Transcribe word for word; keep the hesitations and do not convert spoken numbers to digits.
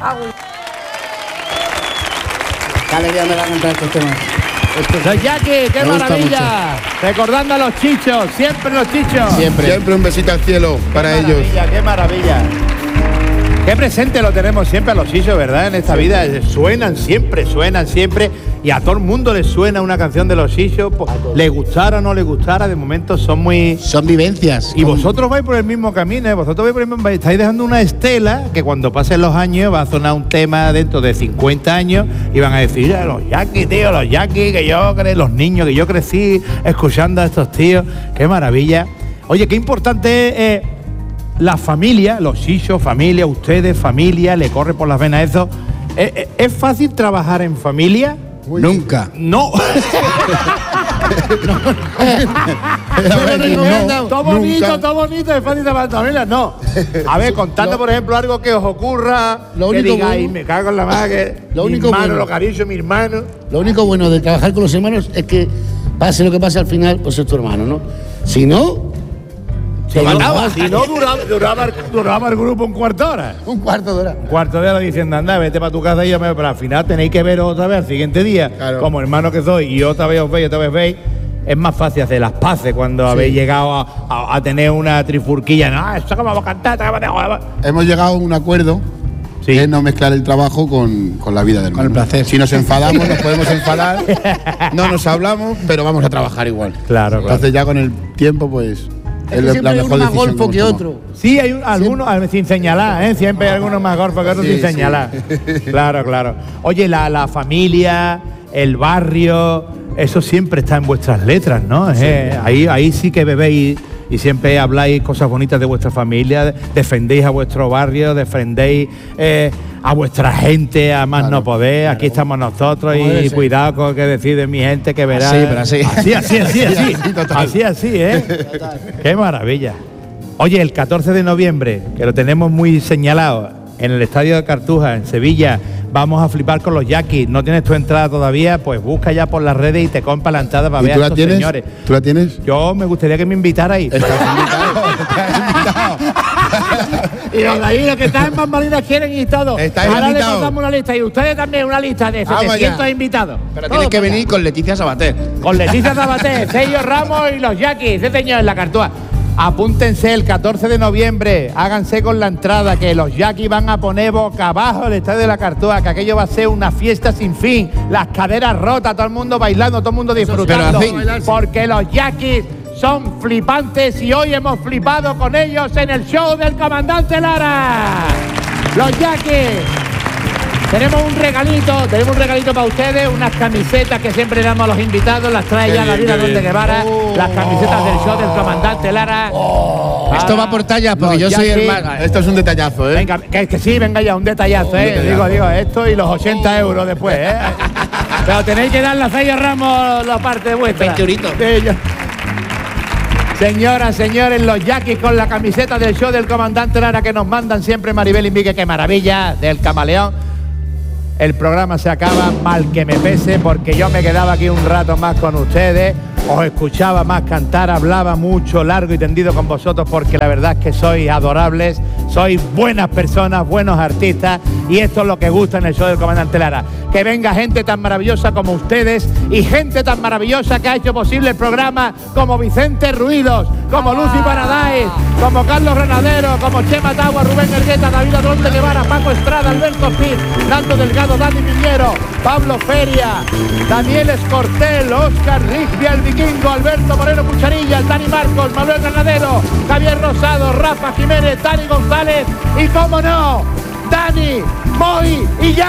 Qué alegría me da cantar estos temas. Los Yaquis, qué maravilla. Recordando a los chichos, siempre los chichos. Siempre. Siempre un besito al cielo para qué ellos. Qué maravilla. Qué presente lo tenemos siempre a los chichos, ¿verdad? En esta vida suenan siempre, suenan siempre. Y a todo el mundo le suena una canción de los chichos. Le gustara o no le gustara, de momento son muy... Son vivencias. Y vosotros vais por el mismo camino, ¿eh? Vosotros vais por el mismo... Estáis dejando una estela que cuando pasen los años va a sonar un tema dentro de cincuenta años y van a decir, los Yaquis, tío, los Yaquis, que yo crecí, los niños, que yo crecí escuchando a estos tíos. Qué maravilla. Oye, qué importante es eh, la familia, los chichos, familia, ustedes, familia, le corre por las venas eso. ¿Es, es, ¿es fácil trabajar en familia? Uy, nunca. No. no, todo bonito, todo bonito, es fácil trabajar en familia. No. A ver, contando, por ejemplo, algo que os ocurra, lo que único digáis, bueno, me cago en la madre, que lo mi único hermano, bueno, lo acaricio mi hermano. Lo único bueno de trabajar con los hermanos es que pase lo que pase al final, pues es tu hermano, ¿no? Si no... Se mataba, si no duraba, duraba, duraba el grupo un cuarto de hora. Un cuarto de hora. Un cuarto de hora diciendo, anda, vete para tu casa y yo me... Pero al final tenéis que ver otra vez al siguiente día, claro, como hermano que soy, y otra vez os veis, otra vez veis. Es más fácil hacer las paces cuando sí. habéis llegado a, a, a tener una trifurquilla. No, esto que vamos a cantar, hemos llegado a un acuerdo. Sí. Es no mezclar el trabajo con, con la vida del Con el placer. Si nos enfadamos, nos podemos enfadar, no nos hablamos, pero vamos a trabajar igual. Claro, claro. Entonces ya con el tiempo, pues... Es, es que la mejor hay uno más golfo que, que otro. Sí, hay un, algunos sin señalar, ¿eh? Siempre hay algunos más golfos que otros sí, sin señalar. Sí. Claro, claro. Oye, la, la familia, el barrio, eso siempre está en vuestras letras, ¿no? Sí. Eh, ahí, ahí sí que bebéis y siempre habláis cosas bonitas de vuestra familia, defendéis a vuestro barrio, defendéis eh, a vuestra gente, a más claro, no poder. Claro. Aquí estamos nosotros y cuidado con lo que decide mi gente, que verá. Sí, pero así. Así, así, así, así. Así, así, ¿eh? Total. Qué maravilla. Oye, el catorce de noviembre, que lo tenemos muy señalado, en el Estadio de Cartuja, en Sevilla, vamos a flipar con los Yaquis. ¿No tienes tu entrada todavía? Pues busca ya por las redes y te compra la entrada para ver a estos tienes? señores. ¿Tú la tienes? Yo me gustaría que me invitarais. Estás invitado, estás invitado. Y los de ahí, los que están en bambalinas quieren y todo. Estás Ahora invitado. le pasamos una lista y ustedes también una lista de setecientos invitados. Pero tienes que venir con Leticia Sabater. Con Leticia Sabater, Sergio Ramos y los Yaquis. Ese señor en la Cartuja. Apúntense el catorce de noviembre, háganse con la entrada, que los Yaquis van a poner boca abajo el Estadio de la Cartuja, que aquello va a ser una fiesta sin fin, las caderas rotas, todo el mundo bailando, todo el mundo disfrutando, porque los Yaquis son flipantes y hoy hemos flipado con ellos en el show del Comandante Lara. Los Yaquis. Tenemos un regalito, tenemos un regalito para ustedes, unas camisetas que siempre damos a los invitados, las trae ya David Arnolde Guevara, oh, las camisetas del show del Comandante Lara. Oh, esto va por tallas, porque yo soy el más. Esto es un detallazo, ¿eh? Venga, que, que sí, venga ya, un detallazo, ¿eh? Un detallazo. Digo, digo, esto y los ochenta euros después, ¿eh? Pero tenéis que darle a Sergio Ramos la parte vuestra. veinte euritos. Señoras, señores, los Yaquis con la camiseta del show del Comandante Lara que nos mandan siempre Maribel Invique, qué maravilla, del Camaleón. El programa se acaba, mal que me pese, porque yo me quedaba aquí un rato más con ustedes, os escuchaba más cantar, hablaba mucho, largo y tendido con vosotros, porque la verdad es que sois adorables, sois buenas personas, buenos artistas, y esto es lo que gusta en el show del Comandante Lara. Que venga gente tan maravillosa como ustedes y gente tan maravillosa que ha hecho posible el programa, como Vicente Ruidos, como Lucy Paradise, como Carlos Granadero, como Chema Tagua, Rubén Ergueta, David Arnolde Guevara, Paco Estrada, Alberto Pir, Nando Delgado, Dani Piñero, Pablo Feria, Daniel Escortel, Óscar Rigby, el Vikingo, Alberto Moreno Cucharilla, Dani Marcos, Manuel Granadero, Javier Rosado, Rafa Jiménez, Dani González y, cómo no, Dani, Moy y ya.